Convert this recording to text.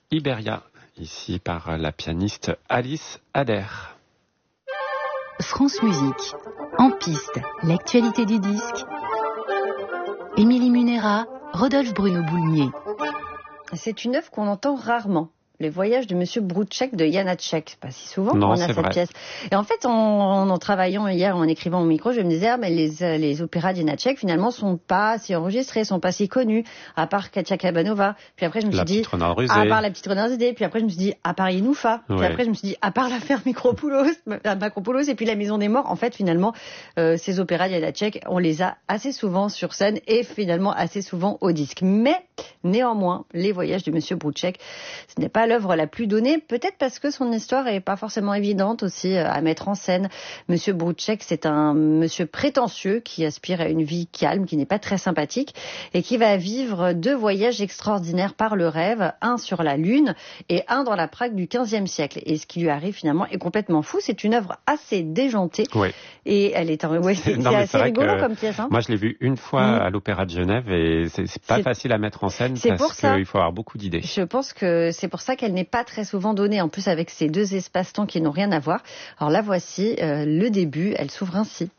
Iberia, ici par la pianiste Alice Adair. France Musique, en piste, l'actualité du disque. Émilie Munera, Rodolphe Bruno Boulnier. C'est une œuvre qu'on entend rarement. Les voyages de Monsieur Broucek de Janáček. Pas si souvent non, qu'on a c'est cette vrai. pièce. Et en fait, en travaillant hier, en écrivant au micro, je me disais, mais les opéras de Janáček, finalement, sont pas si enregistrés, sont pas si connus, à part Katia Kabanova. Puis après, je me suis dit, à part la petite renarde rusée. Puis après, je me suis dit, à part Inoufa. Puis après, je me suis dit, à part l'affaire Macropoulos, et puis la Maison des Morts. En fait, finalement, ces opéras de Janáček, on les a assez souvent sur scène et finalement assez souvent au disque. Mais, néanmoins, les voyages de Monsieur Broucek, ce n'est pas l'œuvre la plus donnée, peut-être parce que son histoire est pas forcément évidente aussi à mettre en scène. Monsieur Broucek, c'est un monsieur prétentieux qui aspire à une vie calme, qui n'est pas très sympathique et qui va vivre 2 voyages extraordinaires par le rêve, un sur la Lune et un dans la Prague du XVe siècle. Et ce qui lui arrive finalement est complètement fou. C'est une œuvre assez déjantée. Oui. Et elle est, c'est assez rigolo comme pièce. Hein. Moi, je l'ai vue une fois à l'Opéra de Genève et c'est pas facile à mettre en scène parce qu'il faut avoir beaucoup d'idées. Je pense que c'est pour ça qu'elle n'est pas très souvent donnée, en plus avec ces 2 espaces-temps qui n'ont rien à voir. Alors là, voici le début, elle s'ouvre ainsi.